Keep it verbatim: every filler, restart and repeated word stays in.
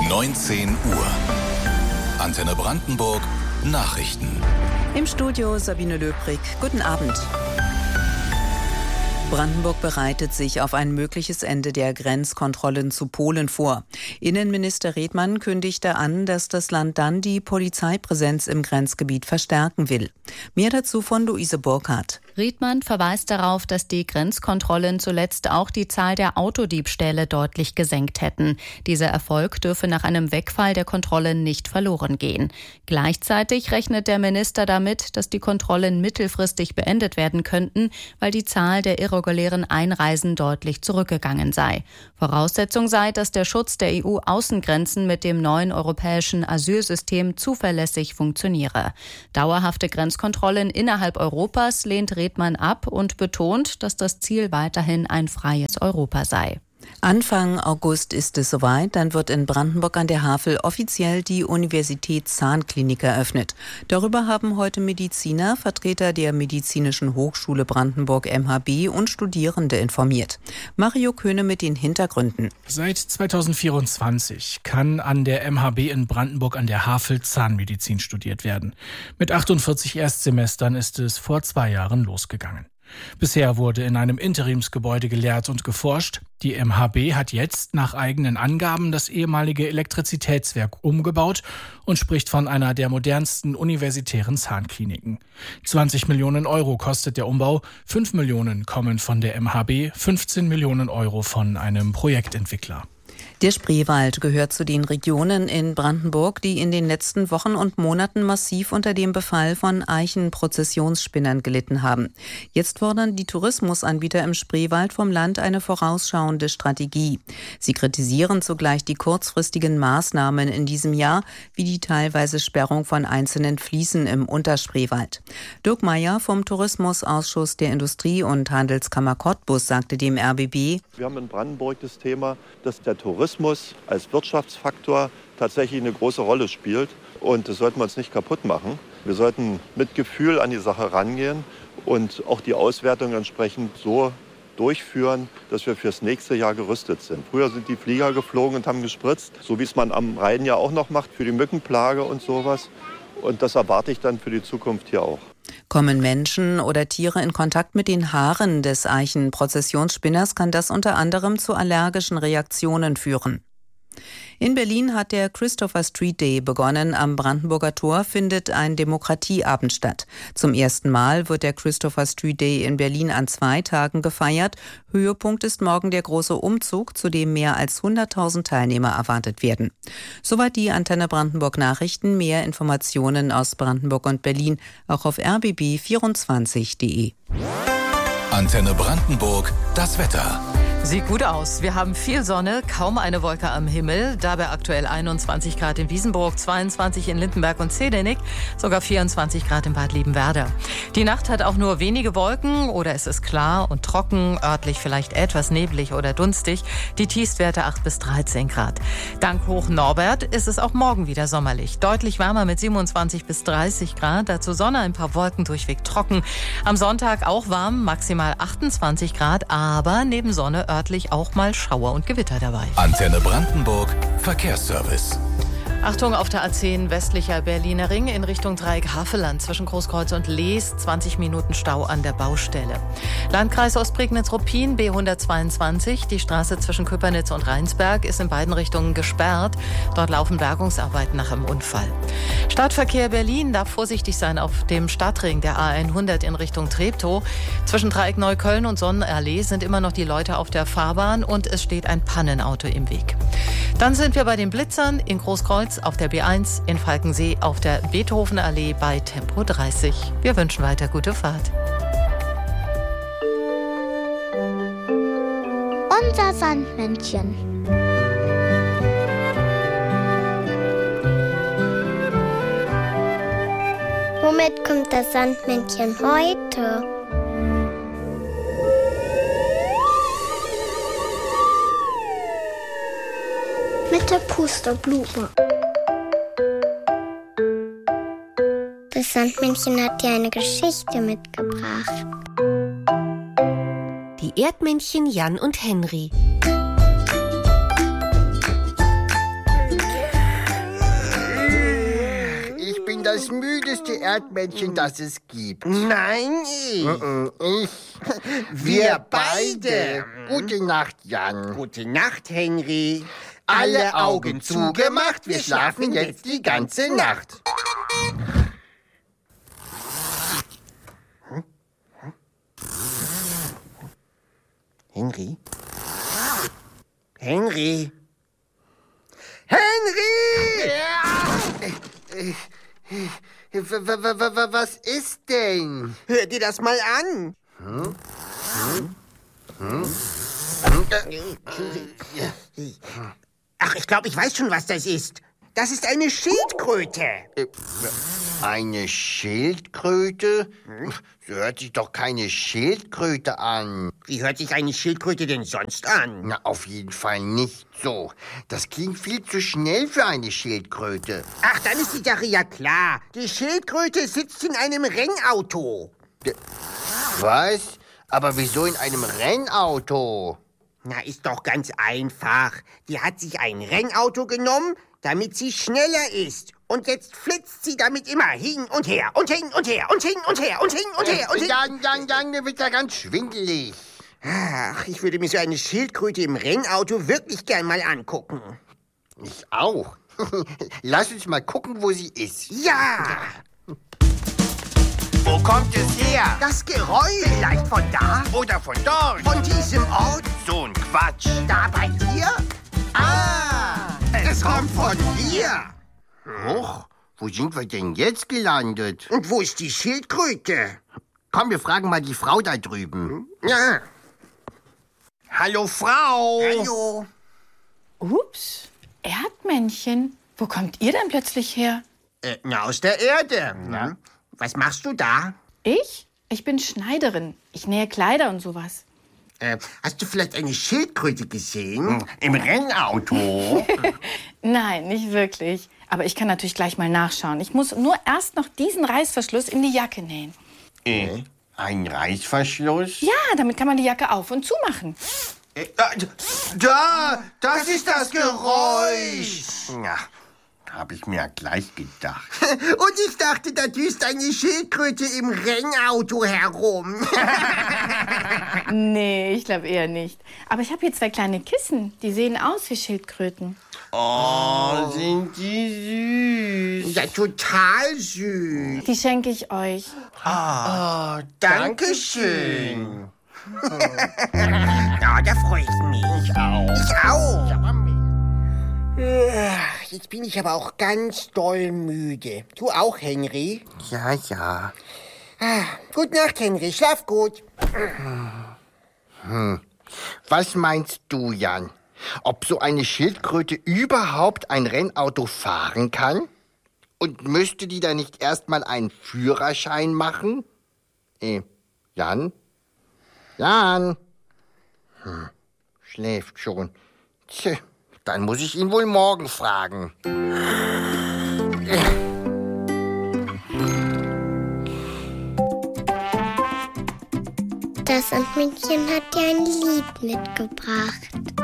neunzehn Uhr. Antenne Brandenburg Nachrichten. Im Studio Sabine Löbrig. Guten Abend. Brandenburg bereitet sich auf ein mögliches Ende der Grenzkontrollen zu Polen vor. Innenminister Redmann kündigte an, dass das Land dann die Polizeipräsenz im Grenzgebiet verstärken will. Mehr dazu von Luise Burkhardt. Redmann verweist darauf, dass die Grenzkontrollen zuletzt auch die Zahl der Autodiebstähle deutlich gesenkt hätten. Dieser Erfolg dürfe nach einem Wegfall der Kontrollen nicht verloren gehen. Gleichzeitig rechnet der Minister damit, dass die Kontrollen mittelfristig beendet werden könnten, weil die Zahl der irregulären Einreisen deutlich zurückgegangen sei. Voraussetzung sei, dass der Schutz der E U-Außengrenzen mit dem neuen europäischen Asylsystem zuverlässig funktioniere. Dauerhafte Grenzkontrollen innerhalb Europas lehnt Redmann ab und betont, dass das Ziel weiterhin ein freies Europa sei. Anfang August ist es soweit, dann wird in Brandenburg an der Havel offiziell die Universitätszahnklinik eröffnet. Darüber haben heute Mediziner, Vertreter der Medizinischen Hochschule Brandenburg M H B und Studierende informiert. Mario Köhne mit den Hintergründen. Seit zweitausendvierundzwanzig kann an der M H B in Brandenburg an der Havel Zahnmedizin studiert werden. Mit achtundvierzig Erstsemestern ist es vor zwei Jahren losgegangen. Bisher wurde in einem Interimsgebäude gelehrt und geforscht. Die M H B hat jetzt nach eigenen Angaben das ehemalige Elektrizitätswerk umgebaut und spricht von einer der modernsten universitären Zahnkliniken. zwanzig Millionen Euro kostet der Umbau, fünf Millionen kommen von der M H B, fünfzehn Millionen Euro von einem Projektentwickler. Der Spreewald gehört zu den Regionen in Brandenburg, die in den letzten Wochen und Monaten massiv unter dem Befall von Eichenprozessionsspinnern gelitten haben. Jetzt fordern die Tourismusanbieter im Spreewald vom Land eine vorausschauende Strategie. Sie kritisieren zugleich die kurzfristigen Maßnahmen in diesem Jahr, wie die teilweise Sperrung von einzelnen Fließen im Unterspreewald. Dirk Meyer vom Tourismusausschuss der Industrie- und Handelskammer Cottbus sagte dem R B B: Wir haben in Brandenburg das Thema, dass der Tourismus als Wirtschaftsfaktor tatsächlich eine große Rolle spielt. Und das sollten wir uns nicht kaputt machen. Wir sollten mit Gefühl an die Sache rangehen und auch die Auswertung entsprechend so durchführen, dass wir fürs nächste Jahr gerüstet sind. Früher sind die Flieger geflogen und haben gespritzt, so wie es man am Rhein ja auch noch macht, für die Mückenplage und sowas. Und das erwarte ich dann für die Zukunft hier auch. Kommen Menschen oder Tiere in Kontakt mit den Haaren des Eichenprozessionsspinners, kann das unter anderem zu allergischen Reaktionen führen. In Berlin hat der Christopher Street Day begonnen. Am Brandenburger Tor findet ein Demokratieabend statt. Zum ersten Mal wird der Christopher Street Day in Berlin an zwei Tagen gefeiert. Höhepunkt ist morgen der große Umzug, zu dem mehr als hunderttausend Teilnehmer erwartet werden. Soweit die Antenne Brandenburg Nachrichten. Mehr Informationen aus Brandenburg und Berlin auch auf r b b vierundzwanzig punkt d e. Antenne Brandenburg, das Wetter. Sieht gut aus. Wir haben viel Sonne, kaum eine Wolke am Himmel. Dabei aktuell einundzwanzig Grad in Wiesenburg, zweiundzwanzig in Lindenberg und Zedenik, sogar vierundzwanzig Grad in Bad Liebenwerda. Die Nacht hat auch nur wenige Wolken oder es ist klar und trocken, örtlich vielleicht etwas neblig oder dunstig. Die Tiefstwerte acht bis dreizehn Grad. Dank Hoch Norbert ist es auch morgen wieder sommerlich. Deutlich wärmer mit siebenundzwanzig bis dreißig Grad. Dazu Sonne, ein paar Wolken, durchweg trocken. Am Sonntag auch warm, maximal achtundzwanzig Grad, aber neben Sonne örtlich auch mal Schauer und Gewitter dabei. Antenne Brandenburg Verkehrsservice. Achtung auf der A zehn westlicher Berliner Ring in Richtung Dreieck Havelland zwischen Großkreuz und Lees, zwanzig Minuten Stau an der Baustelle. Landkreis Ostprignitz-Ruppin B hundertzweiundzwanzig, die Straße zwischen Köpernitz und Rheinsberg ist in beiden Richtungen gesperrt. Dort laufen Bergungsarbeiten nach einem Unfall. Stadtverkehr Berlin darf vorsichtig sein auf dem Stadtring der A hundert in Richtung Treptow. Zwischen Dreieck Neukölln und Sonnenallee sind immer noch die Leute auf der Fahrbahn und es steht ein Pannenauto im Weg. Dann sind wir bei den Blitzern in Großkreuz auf der B eins, in Falkensee auf der Beethovenallee bei Tempo dreißig. Wir wünschen weiter gute Fahrt. Unser Sandmännchen. Womit kommt das Sandmännchen heute? Mit der Pusterblume. Das Sandmännchen hat dir eine Geschichte mitgebracht. Die Erdmännchen Jan und Henry. das müdeste Erdmännchen, das es gibt. Nein, ich. Ich. Wir beide. Gute Nacht, Jan. Gute Nacht, Henry. Alle Augen zugemacht, wir schlafen jetzt die ganze Nacht. Henry? Henry? Henry! Was ist denn? Hör dir das mal an. Hm? Hm? Hm? Ach, ich glaube, ich weiß schon, was das ist. Das ist eine Schildkröte. Eine Schildkröte? So hört sich doch keine Schildkröte an. Wie hört sich eine Schildkröte denn sonst an? Na, auf jeden Fall nicht so. Das klingt viel zu schnell für eine Schildkröte. Ach, dann ist die Sache ja klar. Die Schildkröte sitzt in einem Rennauto. Was? Aber wieso in einem Rennauto? Na, ist doch ganz einfach. Die hat sich ein Rennauto genommen, damit sie schneller ist. Und jetzt flitzt sie damit immer hin und her und hin und her und hin und her und hin und her und hin. Jan, Jan, Jan, mir wird ja ganz schwindelig. Ach, ich würde mir so eine Schildkröte im Rennauto wirklich gern mal angucken. Ich auch. Lass uns mal gucken, wo sie ist. Ja! Wo kommt es her? Das Geräusch. Vielleicht von da? Oder von dort? Von diesem Ort? So ein Quatsch. Da bei dir? Ah! Es kommt von hier. Huch, wo sind wir denn jetzt gelandet? Und wo ist die Schildkröte? Komm, wir fragen mal die Frau da drüben. Ja. Hallo, Frau. Hallo. Ups, Erdmännchen. Wo kommt ihr denn plötzlich her? Äh, na, aus der Erde. Ja. Was machst du da? Ich? Ich bin Schneiderin. Ich nähe Kleider und sowas. Äh, hast du vielleicht eine Schildkröte gesehen? Im Rennauto? Nein, nicht wirklich. Aber ich kann natürlich gleich mal nachschauen. Ich muss nur erst noch diesen Reißverschluss in die Jacke nähen. Äh, ein Reißverschluss? Ja, damit kann man die Jacke auf- und zumachen. Äh, da, das ist das Geräusch. Ja, habe ich mir gleich gedacht. Und ich dachte, da düst eine Schildkröte im Rennauto herum. Nee, ich glaube eher nicht. Aber ich habe hier zwei kleine Kissen. Die sehen aus wie Schildkröten. Oh, sind die süß. Ja, total süß. Die schenke ich euch. Ah, oh, danke schön. Ja, da freue ich mich. Ich auch. Ich auch. Jetzt bin ich aber auch ganz doll müde. Du auch, Henry? Ja, ja. Ah, gute Nacht, Henry. Schlaf gut. Hm. Was meinst du, Jan? Ob so eine Schildkröte überhaupt ein Rennauto fahren kann? Und müsste die da nicht erstmal einen Führerschein machen? Eh, Jan? Jan? Hm, schläft schon. Tja, dann muss ich ihn wohl morgen fragen. Das Sandmännchen hat dir ein Lied mitgebracht.